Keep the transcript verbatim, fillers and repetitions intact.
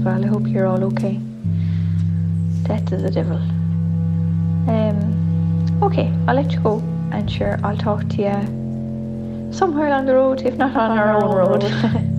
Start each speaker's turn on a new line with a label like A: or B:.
A: as well. I hope you're all okay. Death to the devil. Um, okay, I'll let you go, and sure, I'll talk to you somewhere along the road, if not on our own road.